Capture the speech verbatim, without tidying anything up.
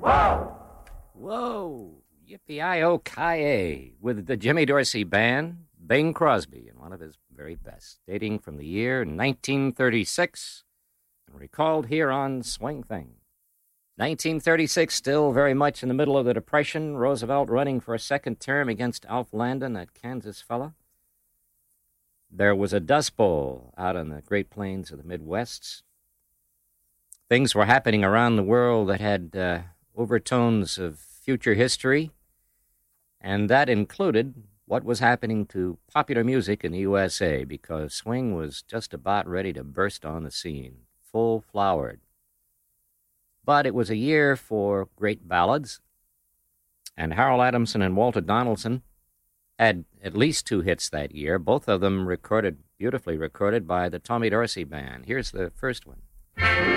Whoa! Yippee-I-O-Ki-Yay! With the Jimmy Dorsey Band, Bing Crosby, in one of his very best, dating from the year nineteen thirty-six, and recalled here on Swing Thing. nineteen thirty-six, still very much in the middle of the Depression, Roosevelt running for a second term against Alf Landon, that Kansas fella. There was a Dust Bowl out on the Great Plains of the Midwest. Things were happening around the world that had uh, overtones of future history, and that included what was happening to popular music in the U S A, because swing was just about ready to burst on the scene, full-flowered. But it was a year for great ballads, and Harold Adamson and Walter Donaldson had at least two hits that year, both of them recorded, beautifully recorded by the Tommy Dorsey Band. Here's the first one.